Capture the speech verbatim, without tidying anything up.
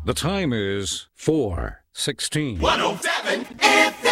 The time is four sixteen. one oh seven F M.